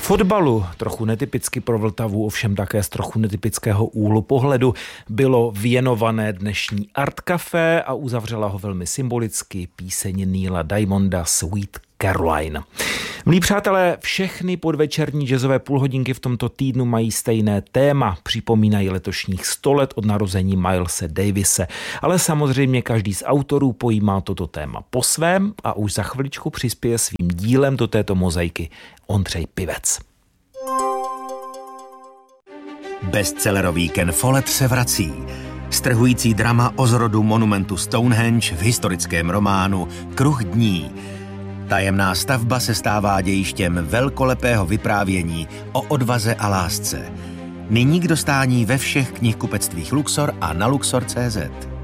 Fotbalu, trochu netypicky pro Vltavu, ovšem také z trochu netypického úhlu pohledu, bylo věnované dnešní Art Café a uzavřela ho velmi symbolicky píseň Neila Diamonda Sweet Caroline. Milí přátelé, všechny podvečerní jazzové půlhodinky v tomto týdnu mají stejné téma. Připomínají letošních 100 let od narození Milese Davise, ale samozřejmě každý z autorů pojímá toto téma po svém a už za chviličku přispěje svým dílem do této mozaiky Ondřej Pivec. Bestsellerový Ken Follett se vrací. Strhující drama o zrodu monumentu Stonehenge v historickém románu Kruh dní. Tajemná stavba se stává dějištěm velkolepého vyprávění o odvaze a lásce. Nyní k dostání ve všech knihkupectvích Luxor a na Luxor.cz.